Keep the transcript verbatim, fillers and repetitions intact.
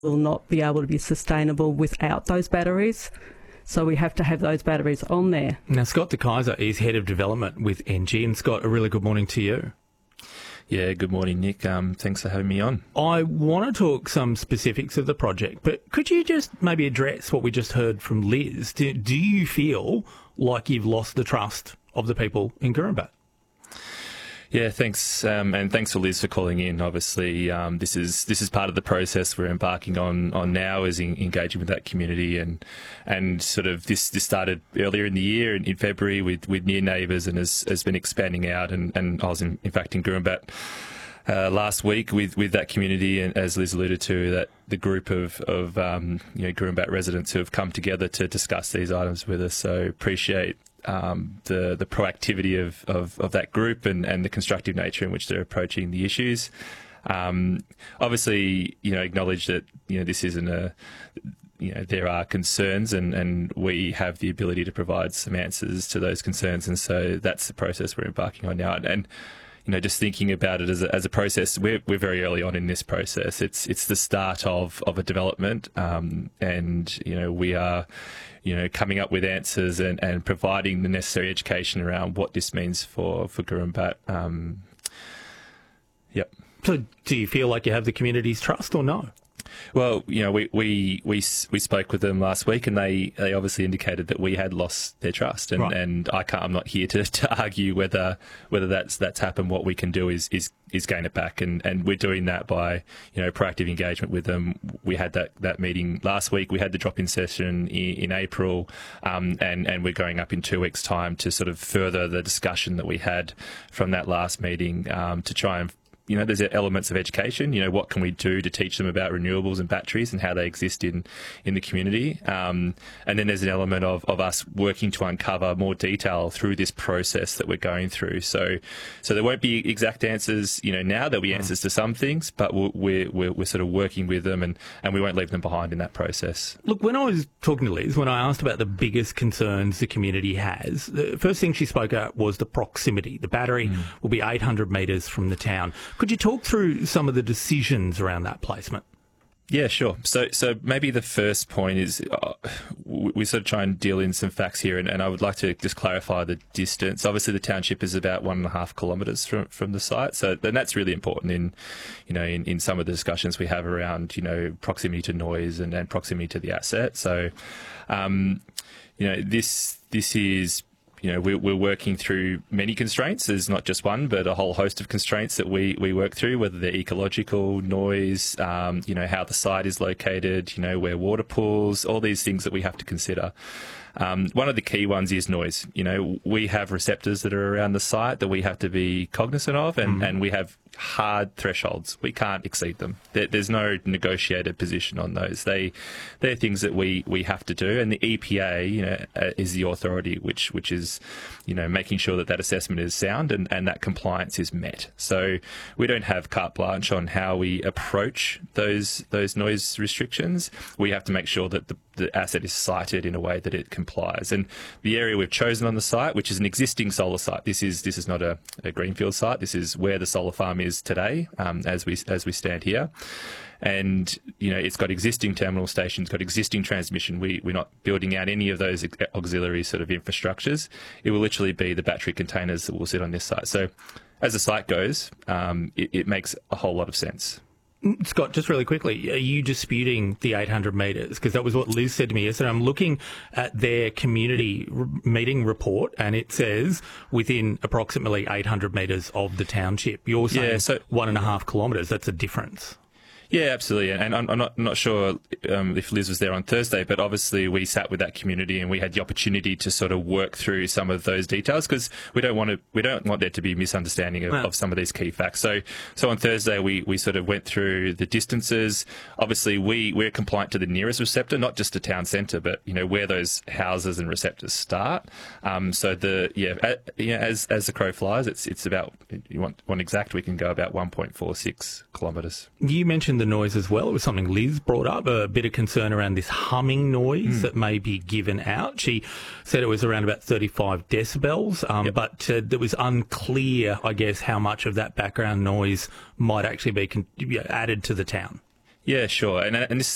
will not be able to be sustainable without those batteries. So we have to have those batteries on there. Now, Scott De Keyser is Head of Development with Engie. And Scott, a really good morning to you. Yeah, good morning, Nick. Um, thanks for having me on. I want to talk some specifics of the project, but could you just maybe address what we just heard from Liz? Do, do you feel like you've lost the trust of the people in Gurumbat? Yeah, thanks, um, and thanks for Liz for calling in. Obviously, um, this is this is part of the process we're embarking on on now, is in, engaging with that community, and and sort of this this started earlier in the year in, in February with, with near neighbours, and has, has been expanding out. And, and I was in, in fact in Gurumbat uh, last week with, with that community, and as Liz alluded to, that the group of of um, you know Gurumbat residents who have come together to discuss these items with us. So appreciate Um, the the proactivity of, of, of that group and, and the constructive nature in which they're approaching the issues. Um, obviously, you know, acknowledge that you know this isn't a you know there are concerns, and, and we have the ability to provide some answers to those concerns, and so that's the process we're embarking on now. And, and you know, just thinking about it as a, as a process, we're we're very early on in this process. It's it's the start of of a development, um, and you know we are. you know, coming up with answers and, and providing the necessary education around what this means for, for Gurumbat. Um, yep. So do you feel like you have the community's trust or no? Well, you know, we, we, we, we spoke with them last week, and they, they obviously indicated that we had lost their trust. And, right. and I can't, I'm not here to, to argue whether whether that's that's happened. What we can do is is, is gain it back, and, and we're doing that by you know proactive engagement with them. We had that, that meeting last week. We had the drop-in session in, in April, um, and and we're going up in two weeks' time to sort of further the discussion that we had from that last meeting, um, to try and. You know, there's elements of education. You know, what can we do to teach them about renewables and batteries and how they exist in, in the community? Um, and then there's an element of, of us working to uncover more detail through this process that we're going through. So, so there won't be exact answers. You know, now there'll be answers to some things, but we're we're, we're sort of working with them, and, and we won't leave them behind in that process. Look, when I was talking to Liz, when I asked about the biggest concerns the community has, the first thing she spoke about was the proximity. The battery mm. will be eight hundred metres from the town. Could you talk through some of the decisions around that placement? Yeah, sure. So, so maybe the first point is uh, we sort of try and deal in some facts here, and, and I would like to just clarify the distance. Obviously, the township is about one and a half kilometres from from the site, so and that's really important in, you know, in, in some of the discussions we have around you know proximity to noise and, and proximity to the asset. So, um, you know, this this is. You know, we're, we're working through many constraints. There's not just one, but a whole host of constraints that we, we work through, whether they're ecological, noise, um, you know, how the site is located, you know, where water pools, all these things that we have to consider. Um, one of the key ones is noise. You know, we have receptors that are around the site that we have to be cognizant of, and, mm-hmm. and we have hard thresholds. We can't exceed them. There, there's no negotiated position on those. They, they're things that we, we have to do, and the E P A, you know, uh, is the authority which which is, you know, making sure that that assessment is sound and, and that compliance is met. So we don't have carte blanche on how we approach those those noise restrictions. We have to make sure that the, the asset is sited in a way that it complies. And the area we've chosen on the site, which is an existing solar site, this is this is not a, a greenfield site. This is where the solar farm is today, um, as we as we stand here. And, you know, it's got existing terminal stations, got existing transmission. We, we're not building out any of those auxiliary sort of infrastructures. It will literally be the battery containers that will sit on this site. So as the site goes, um, it, it makes a whole lot of sense. Scott, just really quickly, are you disputing the eight hundred metres? Because that was what Liz said to me yesterday. I'm looking at their community r- meeting report, and it says within approximately eight hundred metres of the township. You're saying yeah, so, one and a half kilometres. That's a difference. Yeah, absolutely. And I'm, I'm not not sure um, if Liz was there on Thursday, but obviously we sat with that community and we had the opportunity to sort of work through some of those details, because we don't want to we don't want there to be misunderstanding of, no. of some of these key facts. So so on Thursday we, we sort of went through the distances. Obviously we we're compliant to the nearest receptor, not just the town centre, but you know where those houses and receptors start. Um, so the yeah, uh, yeah as as the crow flies, it's it's about, you want one exact, we can go about one point four six kilometres. You mentioned the noise as well. It was something Liz brought up, a bit of concern around this humming noise mm. that may be given out. She said it was around about thirty-five decibels, um, yep. but uh, it was unclear, I guess, how much of that background noise might actually be con- added to the town. Yeah, sure. And, and this